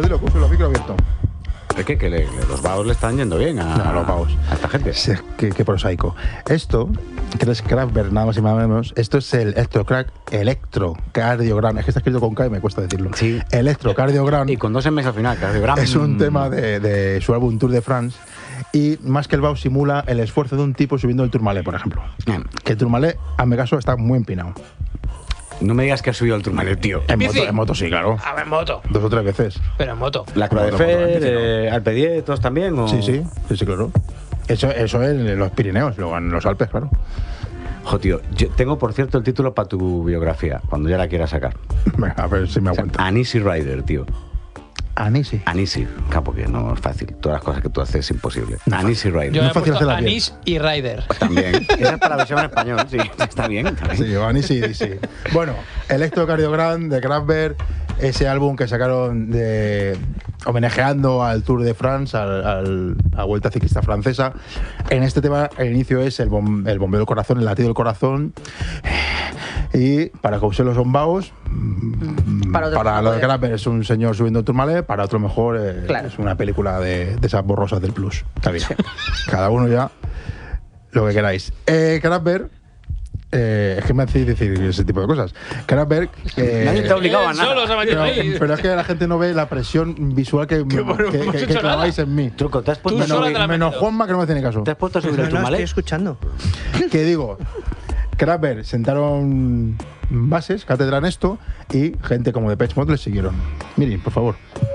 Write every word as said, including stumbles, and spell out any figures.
Dilo, puso el micro abierto. Es que, que le, le- los vaos le están yendo bien a, No, a los vaos. a esta gente. Sí, qué, qué prosaico. Esto, que es Kraftwerk, nada más y nada menos, esto es el electrocrack, electrocardiogram. Es que está escrito con K y me cuesta decirlo. Sí. Electrocardiogram. Y con dos M's al final, cardiogram. Es un tema de, de su álbum Tour de France. Y más que el Bau simula el esfuerzo de un tipo subiendo el Tourmalet, por ejemplo. Eh, Que el Tourmalet, a mi caso, está muy empinado. No me digas que has subido el Tourmalet, tío. En bici? moto, en moto sí, claro. A ver, moto. Dos o tres veces. Pero en moto. ¿La Croix de Moto, moto, Fer, bici, no. eh, Alpe diez, todos también? O... Sí, sí, sí, sí, claro. Eso, eso es en los Pirineos, luego en los Alpes, claro. Jo, tío, yo tengo, por cierto, el título para tu biografía, cuando ya la quieras sacar. Venga, a ver si me O sea, aguanta. An Easy Rider, tío. Anisi. An Easy. Claro, porque no es fácil. Todas las cosas que tú haces es imposible. An Easy Rider. Yo No me es he fácil puesto hacerla bien. Anís y Ryder. También. Esa es para la versión en español, sí. Está bien. Está bien. Sí, Anisi, sí. Bueno, Electrocardiogram de Kraftwerk, ese álbum que sacaron de homenajeando al Tour de France, al, al- a la Vuelta Ciclista Francesa. En este tema, el inicio es el, bom- el bombeo del corazón, el latido del corazón. Y para Couselo son vaos. Para otro Para no lo de puede. Kraftwerk es un señor subiendo el Tourmalet, para otro mejor eh, Claro. es una película de, de esas borrosas del plus. Está bien. Cada uno ya lo que queráis. Eh, Kraftwerk, eh, es que me hacéis decir ese tipo de cosas. Kraftwerk. eh, Nadie te ha obligado a Él solo nada. se ha metido pero, ahí. pero es que la gente no ve la presión visual que, que, bueno, no que- hemos que- hecho que claváis nada. en mí. Truco, ¿te has puesto, Tú a sola subir, te la has Menos metido. Juanma, que no me hace ni caso. ¿te has puesto a subir No, el no, estoy Tourmalet? escuchando. Que digo, Kraftwerk sentaron bases, cátedra en esto, y gente como de Page Mode le siguieron. Miren, por favor.